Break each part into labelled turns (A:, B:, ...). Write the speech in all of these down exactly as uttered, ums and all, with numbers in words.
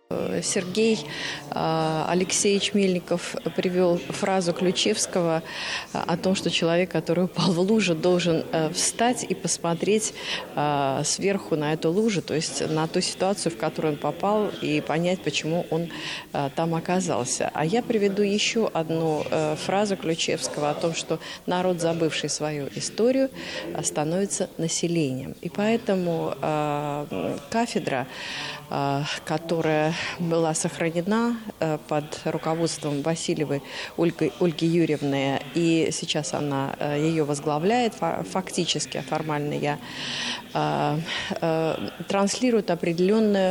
A: Сергей Алексеевич Мельников привел фразу Ключевского о том, что человек, который упал в лужу, должен встать и посмотреть сверху на эту лужу, то есть на ту ситуацию, в которую он попал, и понять, почему он там оказался. А я приведу еще одну фразу Ключевского о том, что народ, забывший свою историю, становится населением. И поэтому кафедра, которая была сохранена под руководством Васильевой Ольги, Ольги Юрьевны, и сейчас она ее возглавляет фактически, а формально я, транслирует определенную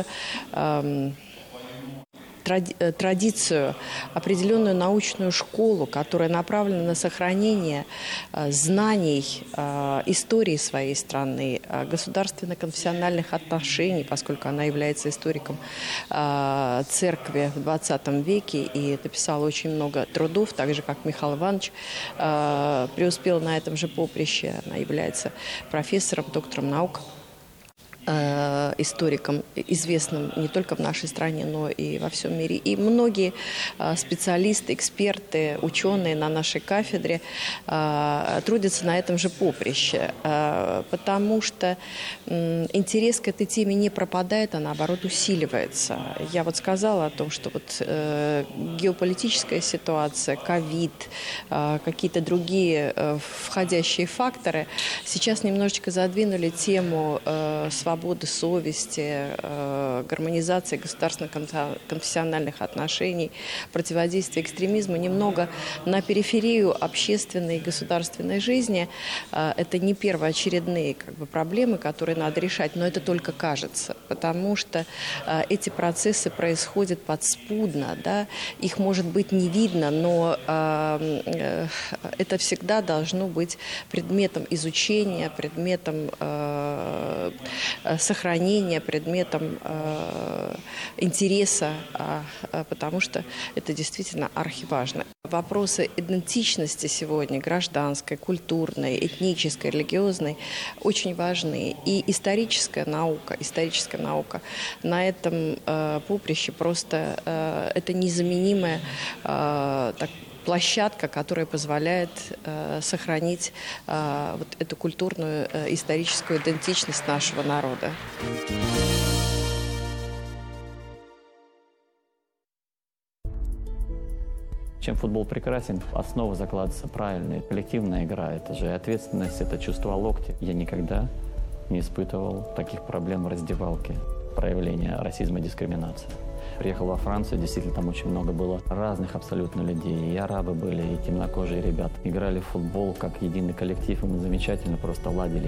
A: традицию, определенную научную школу, которая направлена на сохранение знаний истории своей страны, государственно-конфессиональных отношений, поскольку она является историком церкви в двадцатом веке и написала очень много трудов, так же, как Михаил Иванович преуспел на этом же поприще. Она является профессором, доктором наук, историком, известным не только в нашей стране, но и во всем мире. И многие специалисты, эксперты, ученые на нашей кафедре трудятся на этом же поприще, потому что интерес к этой теме не пропадает, а наоборот усиливается. Я вот сказала о том, что вот геополитическая ситуация, ковид, какие-то другие входящие факторы сейчас немножечко задвинули тему свободы, свободы совести, э, гармонизации государственно-конфессиональных отношений, противодействия экстремизму немного на периферию общественной и государственной жизни. Э, это не первоочередные как бы, проблемы, которые надо решать, но это только кажется, потому что э, эти процессы происходят подспудно, да? Их, может быть, не видно, но э, э, это всегда должно быть предметом изучения, предметом э, сохранения, предметом э, интереса, э, потому что это действительно архиважно. Вопросы идентичности сегодня, гражданской, культурной, этнической, религиозной, очень важны. И историческая наука, историческая наука на этом э, поприще просто э, это незаменимая э, так, площадка, которая позволяет э, сохранить э, вот эту культурную, э, историческую идентичность нашего народа.
B: Чем футбол прекрасен, основа закладывается правильная, коллективная игра, это же ответственность, это чувство локтя. Я никогда не испытывал таких проблем в раздевалке, проявления расизма и дискриминации. Приехал во Францию, действительно, там очень много было разных абсолютно людей. И арабы были, и темнокожие ребята. Играли в футбол как единый коллектив, и мы замечательно просто ладили.